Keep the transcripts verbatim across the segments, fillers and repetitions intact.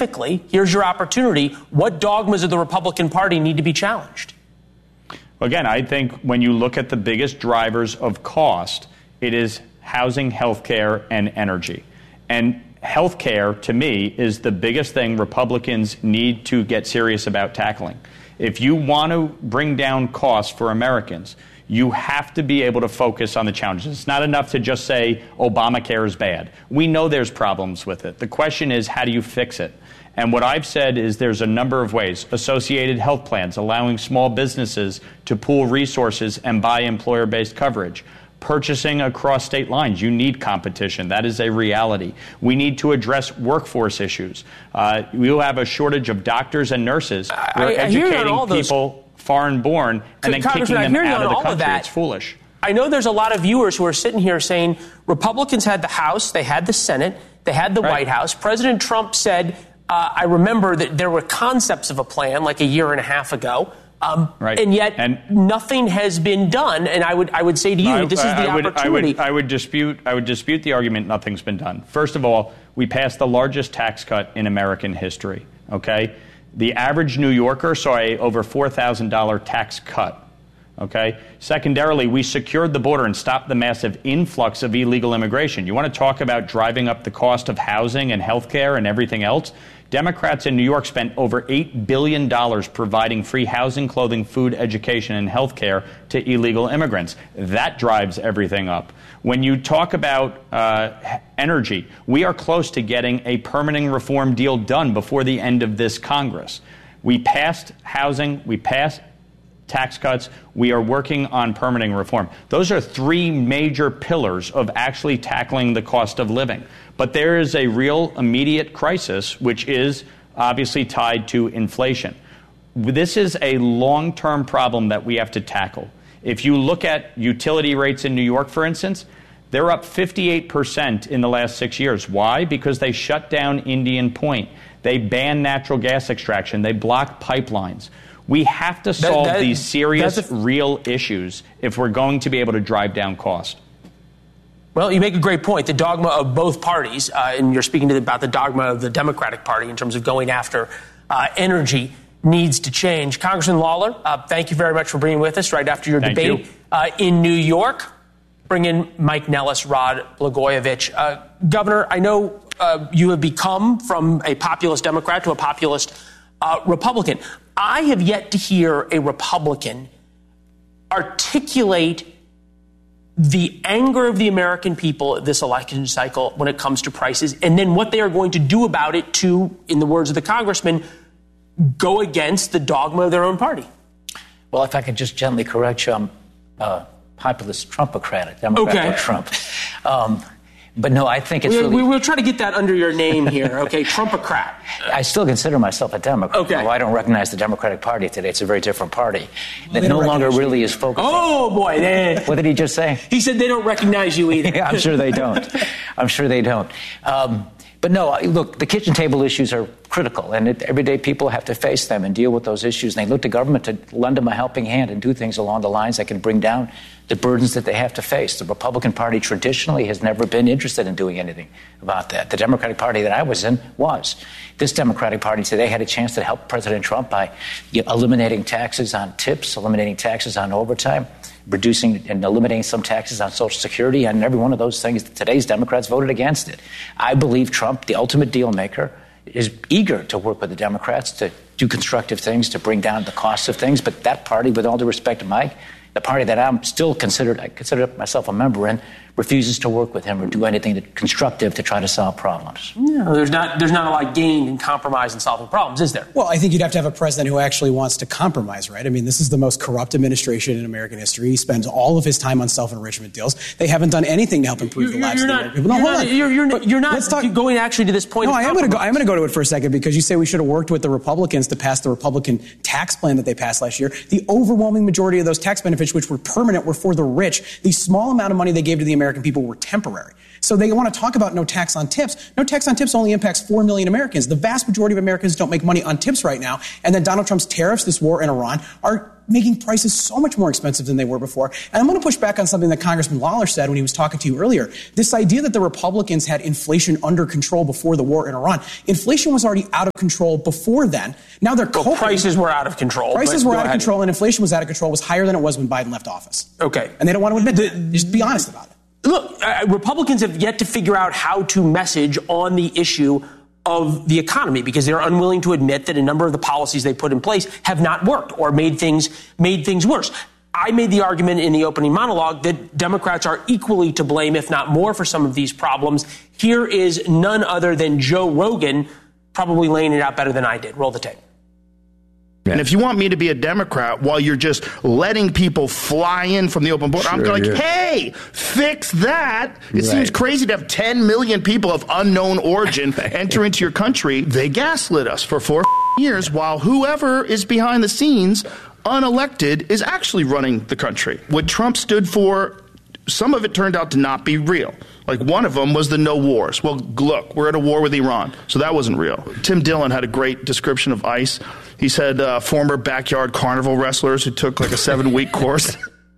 specifically, here's your opportunity. What dogmas of the Republican Party need to be challenged? Again, I think when you look at the biggest drivers of cost, it is housing, healthcare, and energy. And healthcare, to me, is the biggest thing Republicans need to get serious about tackling. If you want to bring down costs for Americans, you have to be able to focus on the challenges. It's not enough to just say Obamacare is bad. We know there's problems with it. The question is, how do you fix it? And what I've said is there's a number of ways. Associated health plans, allowing small businesses to pool resources and buy employer-based coverage. Purchasing across state lines. You need competition. That is a reality. We need to address workforce issues. Uh, we will have a shortage of doctors and nurses. We're I, I educating all those, people foreign born and then kicking them out of the country. It's foolish. I know there's a lot of viewers who are sitting here saying Republicans had the House, they had the Senate, they had the right. White House. President Trump said, uh, I remember that there were concepts of a plan like a year and a half ago. Um, right. And yet and nothing has been done. And I would I would say to you, I, this is the I would, opportunity. I would, I would dispute I would dispute the argument nothing's been done. First of all, we passed the largest tax cut in American history. OK, the average New Yorker saw a over four thousand dollars tax cut. OK, secondarily, we secured the border and stopped the massive influx of illegal immigration. You want to talk about driving up the cost of housing and health care and everything else? Democrats in New York spent over eight billion dollars providing free housing, clothing, food, education, and health care to illegal immigrants. That drives everything up. When you talk about uh, energy, we are close to getting a permanent reform deal done before the end of this Congress. We passed housing, we passed tax cuts, we are working on permitting reform. Those are three major pillars of actually tackling the cost of living. But there is a real immediate crisis, which is obviously tied to inflation. This is a long-term problem that we have to tackle. If you look at utility rates in New York, for instance, they're up fifty-eight percent in the last six years. Why? Because they shut down Indian Point. They banned natural gas extraction. They blocked pipelines. We have to solve that, that, these serious, a, real issues if we're going to be able to drive down cost. Well, you make a great point. The dogma of both parties, uh, and you're speaking to the, about the dogma of the Democratic Party in terms of going after uh, energy, needs to change. Congressman Lawler, uh, thank you very much for being with us right after your thank debate you. Uh, in New York. Bring in Mike Nellis, Rod Blagojevich. Uh, Governor, I know uh, you have become from a populist Democrat to a populist uh, Republican. I have yet to hear a Republican articulate the anger of the American people at this election cycle when it comes to prices, and then what they are going to do about it to, in the words of the congressman, go against the dogma of their own party. Well, if I could just gently correct you, I'm a populist Trumpocrat, a Democrat okay. or Trump. Um, but no, I think it's we, really... We will try to get that under your name here, okay? Trumpocrat. I still consider myself a Democrat. Okay. Although I don't recognize the Democratic Party today. It's a very different party that no longer really is focused. Oh, boy. They, what did he just say? He said they don't recognize you either. Yeah, I'm sure they don't. I'm sure they don't. Um, but no, look, the kitchen table issues are critical, and it, everyday people have to face them and deal with those issues. And they look to government to lend them a helping hand and do things along the lines that can bring down the burdens that they have to face. The Republican Party traditionally has never been interested in doing anything about that. The Democratic Party that I was in was. This Democratic Party today had a chance to help President Trump by you know, eliminating taxes on tips, eliminating taxes on overtime, reducing and eliminating some taxes on Social Security, and every one of those things. Today's Democrats voted against it. I believe Trump, the ultimate deal maker, is eager to work with the Democrats to do constructive things, to bring down the costs of things. But that party, with all due respect to Mike, the party that I'm still considered, I consider myself a member in, refuses to work with him or do anything that, constructive to try to solve problems. No, there's not there's not a lot gained in compromise and solving problems, is there? Well, I think you'd have to have a president who actually wants to compromise, right? I mean, this is the most corrupt administration in American history. He spends all of his time on self-enrichment deals. They haven't done anything to help improve you're, the lives you're of the not, American people. No, you're hold not, on. You're, you're, but you're not let's talk, going actually to this point. No, of I am going to go. I'm going to go to it for a second because you say we should have worked with the Republicans to pass the Republican tax plan that they passed last year. The overwhelming majority of those tax benefits, which were permanent, were for the rich. The small amount of money they gave to the American people were temporary. So they want to talk about no tax on tips. No tax on tips only impacts four million Americans. The vast majority of Americans don't make money on tips right now. And then Donald Trump's tariffs, this war in Iran, are making prices so much more expensive than they were before. And I'm going to push back on something that Congressman Lawler said when he was talking to you earlier. This idea that the Republicans had inflation under control before the war in Iran. Inflation was already out of control before then. Now they're well, coping. Prices were out of control. Prices were out ahead. of control, and inflation was out of control, was higher than it was when Biden left office. Okay. And they don't want to admit the, that. Just be honest about it. Look, uh, Republicans have yet to figure out how to message on the issue of the economy because they're unwilling to admit that a number of the policies they put in place have not worked or made things made things worse. I made the argument in the opening monologue that Democrats are equally to blame, if not more, for some of these problems. Here is none other than Joe Rogan, probably laying it out better than I did. Roll the tape. And if you want me to be a Democrat while you're just letting people fly in from the open border, sure, I'm like, yeah. hey, fix that. It right. seems crazy to have ten million people of unknown origin enter into your country. They gaslit us for four years while whoever is behind the scenes, unelected, is actually running the country. What Trump stood for, some of it turned out to not be real. Like one of them was the no wars. Well, look, we're at a war with Iran, so that wasn't real. Tim Dillon had a great description of ICE. He said uh, former backyard carnival wrestlers who took like a seven-week course.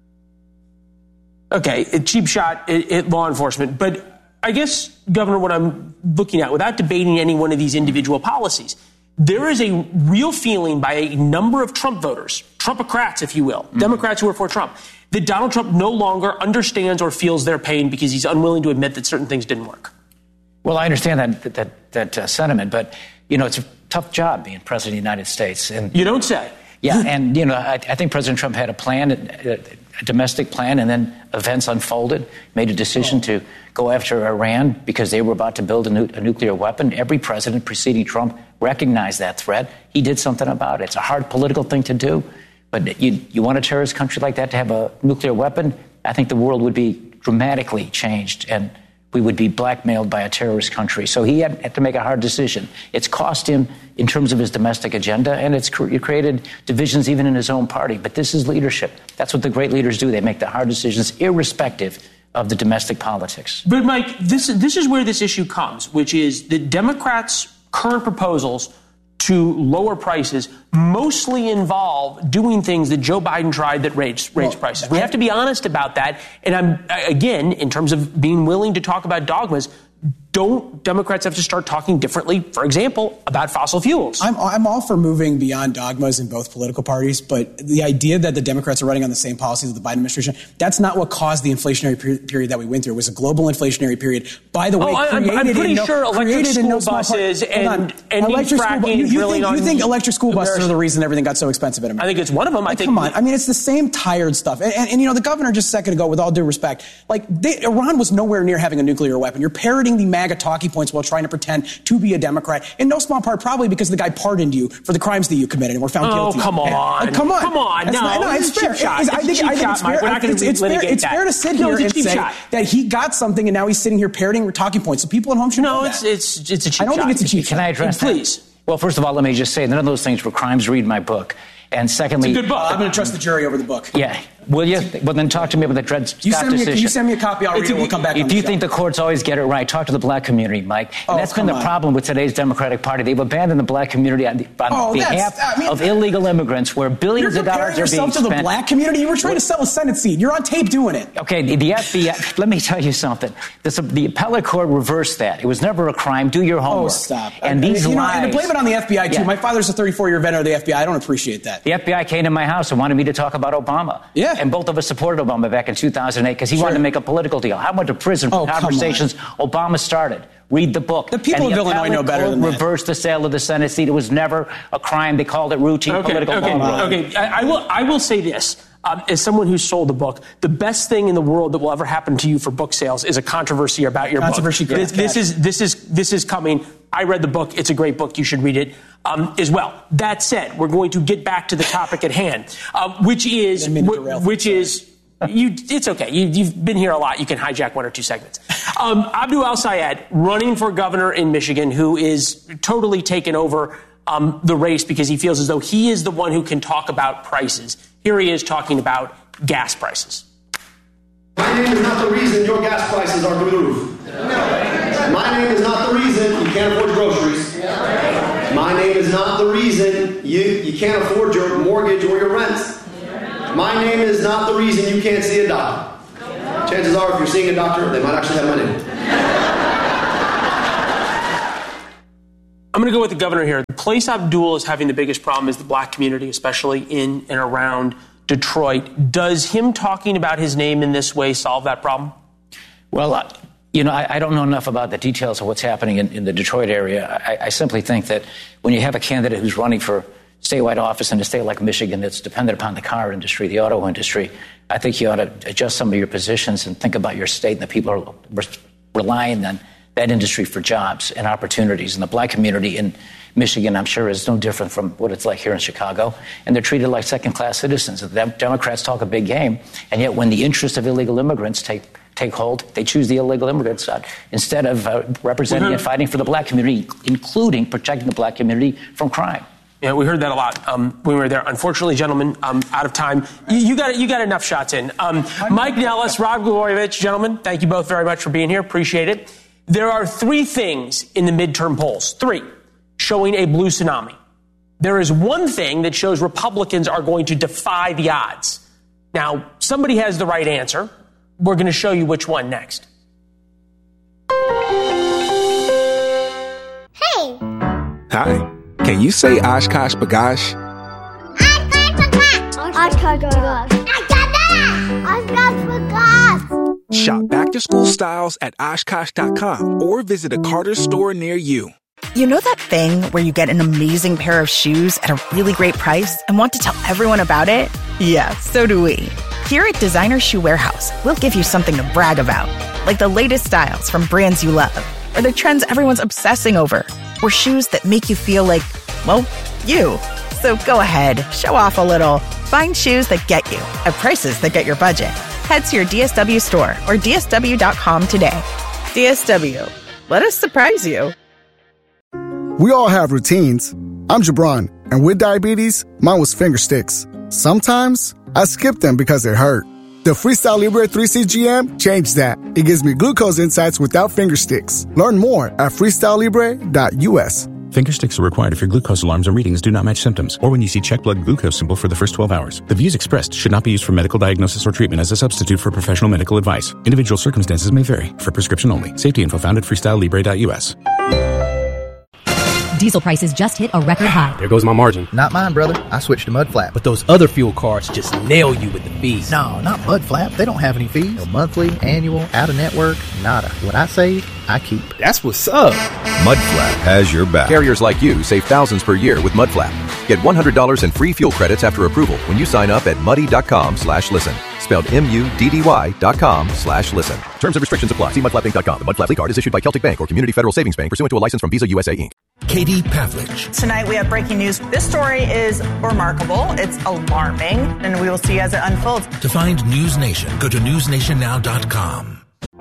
Okay, a cheap shot at, at law enforcement. But I guess, Governor, what I'm looking at, without debating any one of these individual policies, there is a real feeling by a number of Trump voters, Trumpocrats, if you will, mm-hmm. Democrats who are for Trump, that Donald Trump no longer understands or feels their pain because he's unwilling to admit that certain things didn't work. Well, I understand that that that uh, sentiment, but, you know, it's a tough job being president of the United States. And you don't say. Yeah, and, you know, I, I think President Trump had a plan, a, a domestic plan, and then events unfolded, made a decision oh. to go after Iran because they were about to build a, nu- a nuclear weapon. Every president preceding Trump recognized that threat. He did something about it. It's a hard political thing to do. But you, you want a terrorist country like that to have a nuclear weapon? I think the world would be dramatically changed, and we would be blackmailed by a terrorist country. So he had, had to make a hard decision. It's cost him in terms of his domestic agenda, and it's cre- it created divisions even in his own party. But this is leadership. That's what the great leaders do. They make the hard decisions irrespective of the domestic politics. But, Mike, this, this is where this issue comes, which is that Democrats' current proposals to lower prices mostly involve doing things that Joe Biden tried that raised, raised well, prices. We have to be honest about that. And I'm, again, in terms of being willing to talk about dogmas, don't Democrats have to start talking differently, for example, about fossil fuels? I'm, I'm all for moving beyond dogmas in both political parties, but the idea that the Democrats are running on the same policies as the Biden administration, that's not what caused the inflationary per- period that we went through. It was a global inflationary period. By the way, oh, created I'm, I'm pretty in no, sure electric school no buses and, and electric school bu- you, you drilling think, on... You think electric school buses are the reason everything got so expensive in America? I think it's one of them. Like, I think. Come on. I mean, it's the same tired stuff. And, and, and you know, the governor just a second ago, with all due respect, like, they, Iran was nowhere near having a nuclear weapon. You're parroting the MAGA talking points while trying to pretend to be a Democrat, in no small part probably because the guy pardoned you for the crimes that you committed and were found oh, guilty. Oh, come on. Like, come on. Come on. That's no, not, no, it's fair. It's, it's, I think, I think it's fair. We're not it's, it's, fair, it's fair to sit here no, and say shot. that he got something and now he's sitting here parroting talking points. So people at home should no, know it's, that. it's, it's a cheap I don't shot. think it's a cheap Can shot. I address and that? Please. Well, first of all, let me just say none of those things were crimes. Read my book. And secondly, it's a good book. Uh, I'm going to trust the jury over the book. Yeah. Will you? Well, then talk to me about the Dred Scott you send me decision. A, you send me a copy, I'll read it, we'll come back If on the you show. think the courts always get it right, talk to the black community, Mike. And oh, that's been the on. problem with today's Democratic Party. They've abandoned the black community on, the, on oh, behalf I mean, of illegal immigrants where billions of dollars are being spent. You're comparing yourself to the black community? You were trying to sell a Senate seat. You're on tape doing it. Okay, the, the F B I, let me tell you something. This, the appellate court reversed that. It was never a crime. Do your homework. Oh, stop. And I, these you lies. Know, and to blame it on the F B I, too. Yeah. My father's a thirty-four-year veteran of the F B I. I don't appreciate that. The F B I came to my house and wanted me to talk about Obama. Yeah. And both of us supported Obama back in two thousand eight because he sure. wanted to make a political deal. I went to prison for oh, conversations Obama started. Read the book. The people and of Illinois know better than that. Reversed the sale of the Senate seat. It was never a crime. They called it routine okay, political okay, ball okay. I, I will. I will say this. Um, as someone who sold a book, the best thing in the world that will ever happen to you for book sales is a controversy about your controversy book. This, this is this is this is coming. I read the book. It's a great book. You should read it um, as well. That said, we're going to get back to the topic at hand, uh, which is w- which is. You, it's okay. You, you've been here a lot. You can hijack one or two segments. Um, Abdul El-Sayed, running for governor in Michigan, who is totally taken over um, the race because he feels as though he is the one who can talk about prices. Here he is talking about gas prices. My name is not the reason your gas prices are through the roof. My name is not the reason you can't afford groceries. My name is not the reason you, you can't afford your mortgage or your rent. My name is not the reason you can't see a doctor. Chances are, if you're seeing a doctor, they might actually have my name. I'm going to go with the governor here. The place Abdul is having the biggest problem is the black community, especially in and around Detroit. Does him talking about his name in this way solve that problem? Well, uh, you know, I, I don't know enough about the details of what's happening in, in the Detroit area. I, I simply think that when you have a candidate who's running for statewide office in a state like Michigan that's dependent upon the car industry, the auto industry, I think you ought to adjust some of your positions and think about your state and the people who are re- relying on that industry for jobs and opportunities. And the black community in Michigan, I'm sure, is no different from what it's like here in Chicago. And they're treated like second-class citizens. The Democrats talk a big game, and yet when the interests of illegal immigrants take take hold, they choose the illegal immigrants side instead of uh, representing mm-hmm. and fighting for the black community, including protecting the black community from crime. Yeah, we heard that a lot um, when we were there. Unfortunately, gentlemen, um, out of time. You, you got you got enough shots in. Um, Mike Nellis, Rod Blagojevich, gentlemen, thank you both very much for being here. Appreciate it. There are three things in the midterm polls, three, showing a blue tsunami. There is one thing that shows Republicans are going to defy the odds. Now, somebody has the right answer. We're going to show you which one next. Hey. Hi. Can you say Oshkosh B'gosh? Oshkosh B'gosh. Oshkosh B'gosh. Shop back-to-school styles at Oshkosh dot com or visit a Carter's store near you. You know that thing where you get an amazing pair of shoes at a really great price and want to tell everyone about it? Yeah, so do we. Here at Designer Shoe Warehouse, we'll give you something to brag about, like the latest styles from brands you love, or the trends everyone's obsessing over, or shoes that make you feel like, well, you. So go ahead, show off a little. Find shoes that get you at prices that get your budget. Head to your D S W store or D S W dot com today. D S W. Let us surprise you. We all have routines. I'm Jabron, and with diabetes, mine was finger sticks. Sometimes I skip them because they hurt. The Freestyle Libre three C G M changed that. It gives me glucose insights without finger sticks. Learn more at freestyle libre dot U S. Finger sticks are required if your glucose alarms and readings do not match symptoms, or when you see check blood glucose symbol for the first twelve hours. The views expressed should not be used for medical diagnosis or treatment as a substitute for professional medical advice. Individual circumstances may vary. For prescription only. Safety info found at freestyle libre dot U S. Diesel prices just hit a record high. There goes my margin. Not mine, brother. I switched to Mudflap. But those other fuel cards just nail you with the fees. No, not Mudflap. They don't have any fees. No monthly, annual, out-of-network, nada. What I save, I keep. That's what's up. Mudflap has your back. Carriers like you save thousands per year with Mudflap. Get one hundred dollars in free fuel credits after approval when you sign up at muddy.com slash listen. Spelled M-U-D-D-Y dot com slash listen. Terms and restrictions apply. See mudflap inc dot com. The Mudflap card is issued by Celtic Bank or Community Federal Savings Bank pursuant to a license from Visa U S A, Incorporated. Katie Pavlich. Tonight we have breaking news. This story is remarkable. It's alarming, and we will see as it unfolds. To find News Nation, go to news nation now dot com.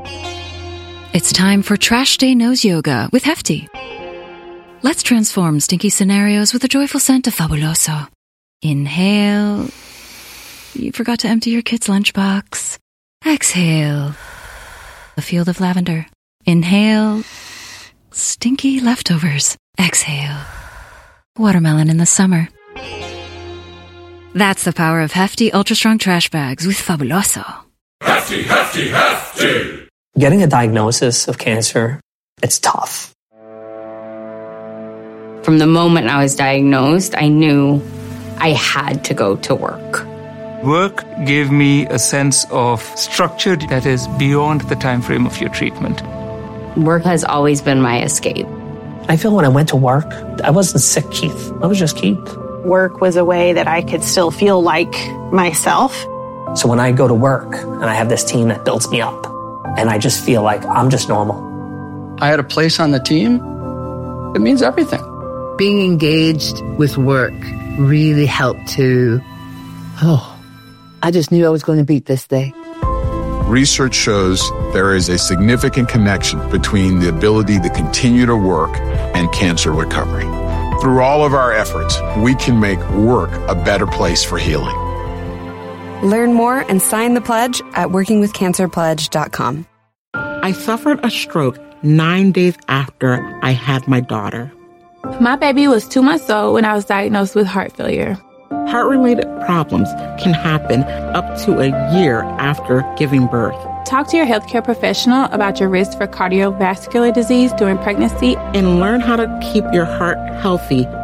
It's time for Trash Day Nose Yoga with Hefty. Let's transform stinky scenarios with a joyful scent of Fabuloso. Inhale. You forgot to empty your kid's lunchbox. Exhale. A field of lavender. Inhale. Stinky leftovers. Exhale. Watermelon in the summer. That's the power of Hefty Ultra Strong Trash Bags with Fabuloso. Hefty, Hefty, Hefty! Getting a diagnosis of cancer, it's tough. From the moment I was diagnosed, I knew I had to go to work. Work gave me a sense of structure that is beyond the time frame of your treatment. Work has always been my escape. I feel when I went to work, I wasn't sick, Keith. I was just Keith. Work was a way that I could still feel like myself. So when I go to work and I have this team that builds me up, and I just feel like I'm just normal. I had a place on the team. It means everything. Being engaged with work really helped to, oh, I just knew I was going to beat this day. Research shows there is a significant connection between the ability to continue to work and cancer recovery. Through all of our efforts, we can make work a better place for healing. Learn more and sign the pledge at working with cancer pledge dot com. I suffered a stroke nine days after I had my daughter. My baby was two months old when I was diagnosed with heart failure. Heart-related problems can happen up to a year after giving birth. Talk to your healthcare professional about your risk for cardiovascular disease during pregnancy and learn how to keep your heart healthy